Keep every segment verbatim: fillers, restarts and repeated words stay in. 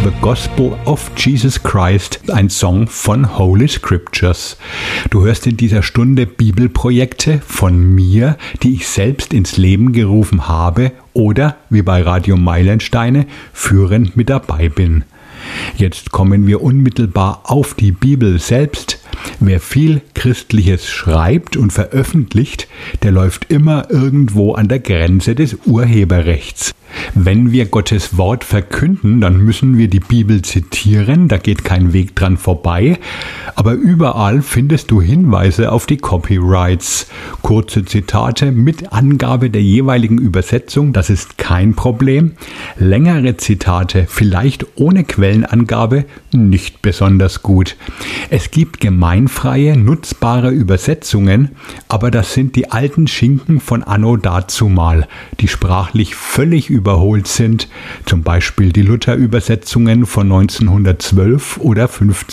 The Gospel of Jesus Christ, ein Song von Holy Scriptures. Du hörst in dieser Stunde Bibelprojekte von mir, die ich selbst ins Leben gerufen habe oder, wie bei Radio Meilensteine, führend mit dabei bin. Jetzt kommen wir unmittelbar auf die Bibel selbst. Wer viel Christliches schreibt und veröffentlicht, der läuft immer irgendwo an der Grenze des Urheberrechts. Wenn wir Gottes Wort verkünden, dann müssen wir die Bibel zitieren, da geht kein Weg dran vorbei. Aber überall findest du Hinweise auf die Copyrights. Kurze Zitate mit Angabe der jeweiligen Übersetzung, das ist kein Problem. Längere Zitate, vielleicht ohne Quellenangabe, nicht besonders gut. Es gibt gemeinfreie, nutzbare Übersetzungen, aber das sind die alten Schinken von anno dazumal, die sprachlich völlig überholt sind, zum Beispiel die Luther-Übersetzungen von neunzehnhundertzwölf oder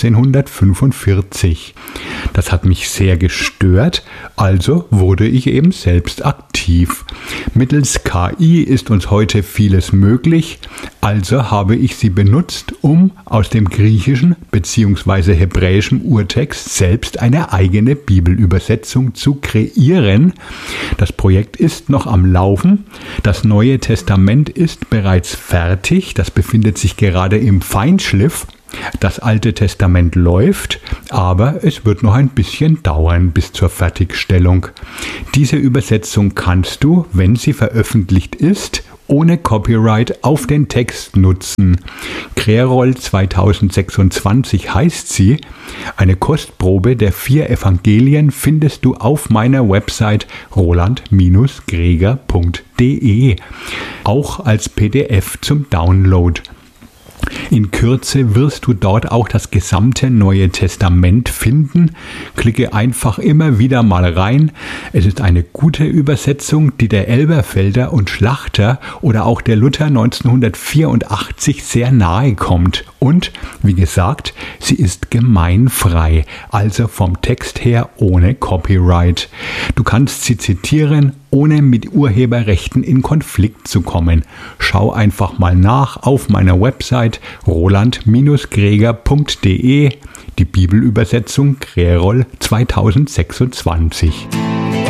fünfzehnhundertfünfundvierzig. Das hat mich sehr gestört, also wurde ich eben selbst aktiv. Mittels K I ist uns heute vieles möglich, also habe ich sie benutzt, um aus dem griechischen bzw. hebräischen Urtext selbst eine eigene Bibelübersetzung zu kreieren. Das Projekt ist noch am Laufen. Das Neue Testament ist bereits fertig. Das befindet sich gerade im Feinschliff. Das Alte Testament läuft, aber es wird noch ein bisschen dauern bis zur Fertigstellung. Diese Übersetzung kannst du, wenn sie veröffentlicht ist, ohne Copyright auf den Text nutzen. Kreroll zweitausendsechsundzwanzig heißt sie. Eine Kostprobe der vier Evangelien findest du auf meiner Website roland Bindestrich greger Punkt de, auch als P D F zum Download. In Kürze wirst du dort auch das gesamte Neue Testament finden. Klicke einfach immer wieder mal rein. Es ist eine gute Übersetzung, die der Elberfelder und Schlachter oder auch der Luther neunzehnhundertvierundachtzig sehr nahe kommt. Und, wie gesagt, sie ist gemeinfrei, also vom Text her ohne Copyright. Du kannst sie zitieren, ohne mit Urheberrechten in Konflikt zu kommen. Schau einfach mal nach auf meiner Website roland Bindestrich greger Punkt de, die Bibelübersetzung Kreroll zweitausendsechsundzwanzig.